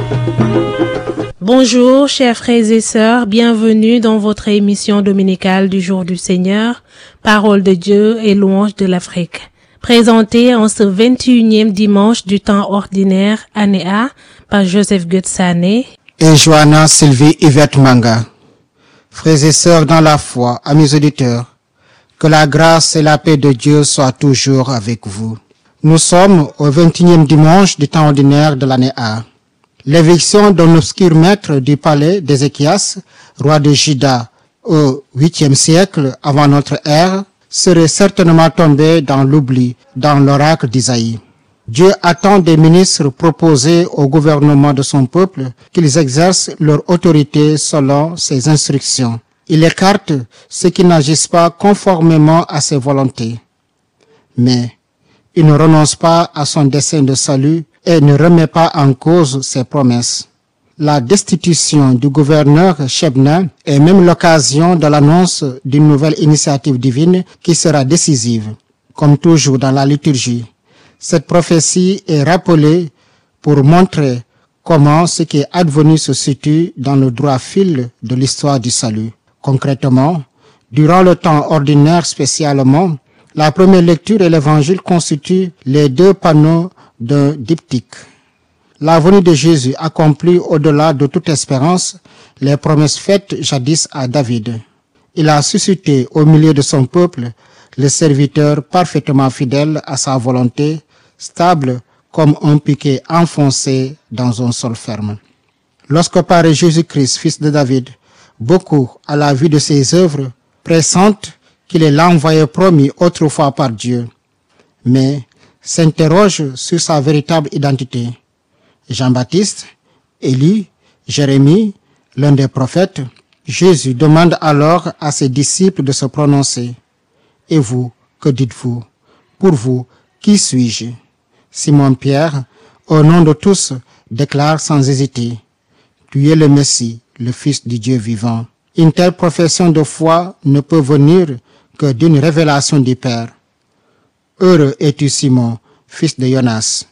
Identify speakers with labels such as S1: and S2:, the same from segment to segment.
S1: Bonjour, chers frères et sœurs, bienvenue dans votre émission dominicale du Jour du Seigneur, Parole de Dieu et louange de l'Afrique. Présentée en ce 21e dimanche du temps ordinaire, année A, par Joseph Gutsane
S2: et Johanna Sylvie Yvette Manga. Frères et sœurs dans la foi, amis auditeurs, que la grâce et la paix de Dieu soient toujours avec vous. Nous sommes au 21e dimanche du temps ordinaire de l'année A. L'éviction d'un obscur maître du palais d'Ézéchias, roi de Juda, au 8e siècle avant notre ère, serait certainement tombée dans l'oubli dans l'oracle d'Isaïe. Dieu attend des ministres proposés au gouvernement de son peuple qu'ils exercent leur autorité selon ses instructions. Il écarte ceux qui n'agissent pas conformément à ses volontés. Mais il ne renonce pas à son dessein de salut et ne remet pas en cause ses promesses. La destitution du gouverneur Shebna est même l'occasion de l'annonce d'une nouvelle initiative divine qui sera décisive. Comme toujours dans la liturgie, cette prophétie est rappelée pour montrer comment ce qui est advenu se situe dans le droit fil de l'histoire du salut. Concrètement, durant le temps ordinaire spécialement, la première lecture et l'évangile constituent les deux panneaux d'un diptyque. La venue de Jésus accomplit au-delà de toute espérance les promesses faites jadis à David. Il a suscité au milieu de son peuple le serviteur parfaitement fidèle à sa volonté, stable comme un piquet enfoncé dans un sol ferme. Lorsque paraît Jésus-Christ, fils de David, beaucoup, à la vue de ses œuvres, pressentent qu'il est l'envoyé promis autrefois par Dieu, mais s'interrogent sur sa véritable identité. Jean-Baptiste, Élie, Jérémie, l'un des prophètes, Jésus demande alors à ses disciples de se prononcer. Et vous, que dites-vous? Pour vous, qui suis-je? Simon-Pierre, au nom de tous, déclare sans hésiter: Tu es le Messie, le Fils du Dieu vivant. Une telle profession de foi ne peut venir que d'une révélation du Père. Heureux es-tu, Simon, fils de Jonas.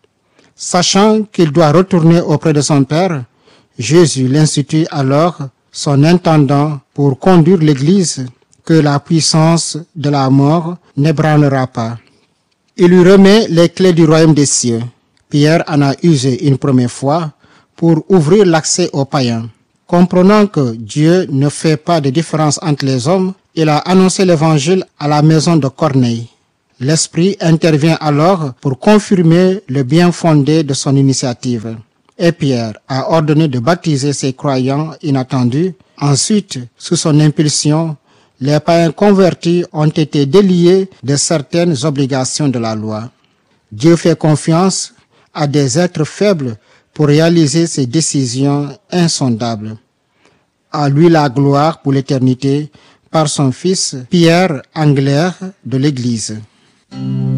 S2: Sachant qu'il doit retourner auprès de son Père, Jésus l'institue alors son intendant pour conduire l'Église que la puissance de la mort n'ébranlera pas. Il lui remet les clés du royaume des cieux. Pierre en a usé une première fois pour ouvrir l'accès aux païens. Comprenant que Dieu ne fait pas de différence entre les hommes, il a annoncé l'évangile à la maison de Corneille. L'Esprit intervient alors pour confirmer le bien fondé de son initiative. Et Pierre a ordonné de baptiser ses croyants inattendus. Ensuite, sous son impulsion, les païens convertis ont été déliés de certaines obligations de la loi. Dieu fait confiance à des êtres faibles pour réaliser ses décisions insondables. À lui la gloire pour l'éternité par son Fils Pierre, anglaire de l'Église.